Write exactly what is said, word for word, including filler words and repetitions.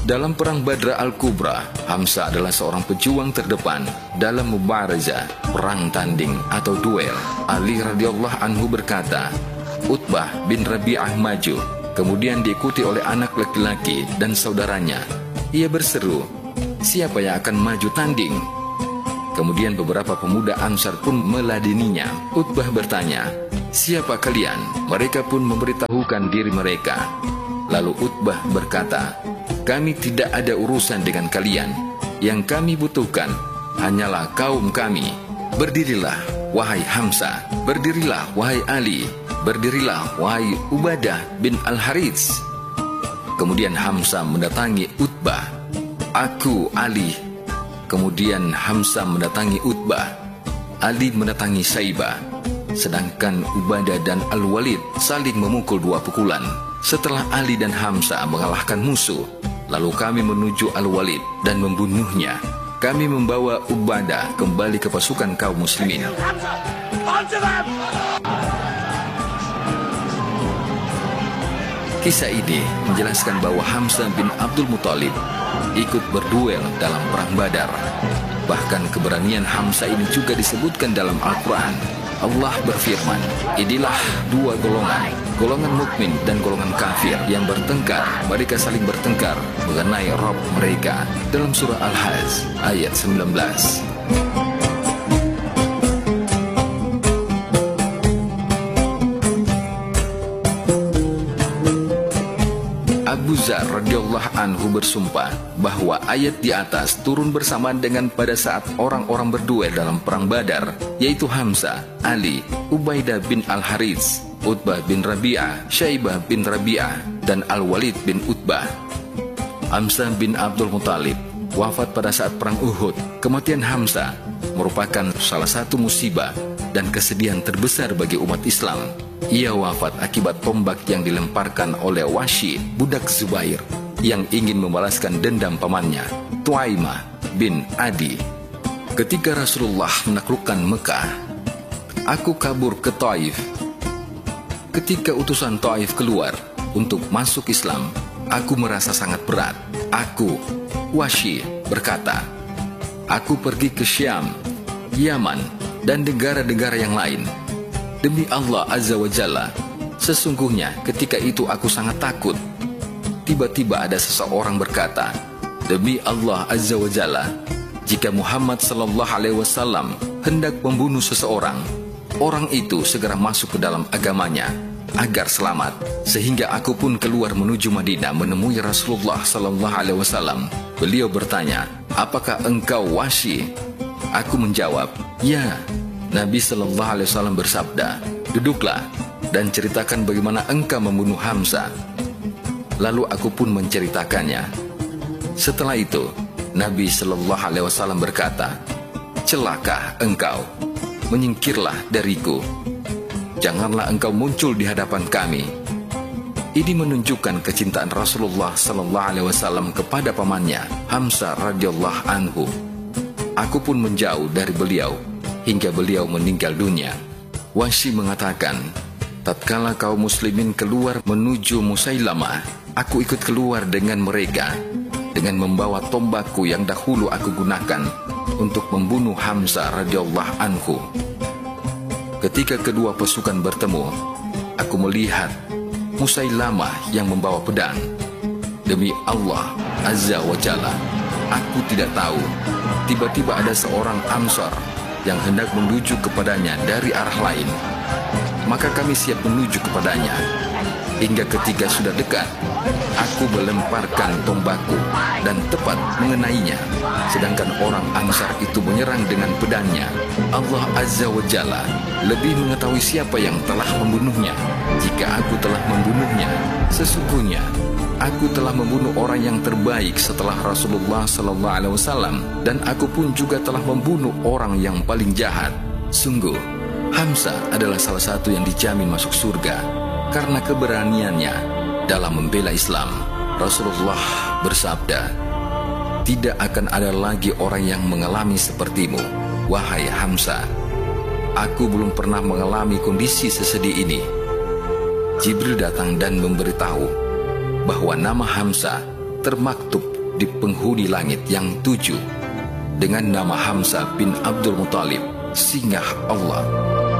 Dalam perang Badr al-Kubra, Hamzah adalah seorang pejuang terdepan dalam mubarazah, perang tanding atau duel. Ali radhiyallahu anhu berkata, Utbah bin Rabi'ah maju, kemudian diikuti oleh anak laki-laki dan saudaranya. Ia berseru, siapa yang akan maju tanding? Kemudian beberapa pemuda Ansar pun meladeninya. Utbah bertanya, siapa kalian? Mereka pun memberitahukan diri mereka. Lalu Utbah berkata, kami tidak ada urusan dengan kalian. Yang kami butuhkan hanyalah kaum kami. Berdirilah, wahai Hamzah. Berdirilah, wahai Ali. Berdirilah, wahai Ubadah bin Al-Harits. Kemudian Hamzah mendatangi Utbah. Aku, Ali. Kemudian Hamzah mendatangi Utbah. Ali mendatangi Saibah. Sedangkan Ubadah dan Al-Walid saling memukul dua pukulan. Setelah Ali dan Hamzah mengalahkan musuh, lalu kami menuju Al-Walid dan membunuhnya. Kami membawa Ubadah kembali ke pasukan kaum muslimin. Kisah ini menjelaskan bahwa Hamzah bin Abdul Muthalib ikut berduel dalam perang Badar. Bahkan keberanian Hamzah ini juga disebutkan dalam Al-Quran. Allah berfirman, inilah dua golongan, golongan mukmin dan golongan kafir yang bertengkar. Mereka saling bertengkar mengenai Rabb mereka. Dalam surah Al-Hajj ayat sembilan belas. Abu Dzar radhiyallahu anhu bersumpah bahwa ayat di atas turun bersamaan dengan pada saat orang-orang berduel dalam perang Badar, yaitu Hamzah, Ali, Ubaidah bin Al-Harits, Utbah bin Rabi'ah, Syaibah bin Rabi'ah, dan Al-Walid bin Utbah. Hamzah bin Abdul Muthalib wafat pada saat perang Uhud. Kematian Hamzah merupakan salah satu musibah dan kesedihan terbesar bagi umat Islam. Ia wafat akibat tombak yang dilemparkan oleh Wahsy, budak Zubair, yang ingin membalaskan dendam pamannya, Tuaimah bin Adi. Ketika Rasulullah menaklukkan Mekah, aku kabur ke Taif. Ketika utusan Taif keluar untuk masuk Islam, aku merasa sangat berat. Aku, Wahsy, berkata, aku pergi ke Syam, Yaman, dan negara-negara yang lain. Demi Allah Azza wa Jalla, sesungguhnya ketika itu aku sangat takut. Tiba-tiba ada seseorang berkata, demi Allah Azza wa Jalla, jika Muhammad sallallahu alaihi wasallam hendak membunuh seseorang, orang itu segera masuk ke dalam agamanya agar selamat. Sehingga aku pun keluar menuju Madinah menemui Rasulullah sallallahu alaihi wasallam. Beliau bertanya, apakah engkau Wahsy? Aku menjawab, ya. Nabi sallallahu alaihi wasallam bersabda, duduklah dan ceritakan bagaimana engkau membunuh Hamzah. Lalu aku pun menceritakannya. Setelah itu, Nabi sallallahu alaihi wasallam berkata, celaka engkau, menyingkirlah dariku. Janganlah engkau muncul di hadapan kami. Ini menunjukkan kecintaan Rasulullah sallallahu alaihi wasallam kepada pamannya, Hamzah radhiyallahu anhu. Aku pun menjauh dari beliau hingga beliau meninggal dunia. Wahsy mengatakan, tatkala kaum muslimin keluar menuju Musailamah, aku ikut keluar dengan mereka dengan membawa tombakku yang dahulu aku gunakan untuk membunuh Hamzah radhiyallahu anhu. Ketika kedua pasukan bertemu, aku melihat Musailamah yang membawa pedang. Demi Allah Azza wa Jalla, aku tidak tahu. Tiba-tiba ada seorang Ansar yang hendak menuju kepadanya dari arah lain. Maka kami siap menuju kepadanya. Hingga ketika sudah dekat, aku melemparkan tombakku dan tepat mengenainya. Sedangkan orang Ansar itu menyerang dengan pedangnya. Allah Azza wa Jalla lebih mengetahui siapa yang telah membunuhnya. Jika aku telah membunuhnya, sesungguhnya aku telah membunuh orang yang terbaik setelah Rasulullah sallallahu alaihi wasallam, dan aku pun juga telah membunuh orang yang paling jahat. Sungguh, Hamzah adalah salah satu yang dijamin masuk surga karena keberaniannya dalam membela Islam. Rasulullah bersabda, tidak akan ada lagi orang yang mengalami sepertimu, wahai Hamzah. Aku belum pernah mengalami kondisi sesedih ini. Jibril datang dan memberitahu bahwa nama Hamzah termaktub di penghuni langit yang tujuh dengan nama Hamzah bin Abdul Muthalib, singgah Allah.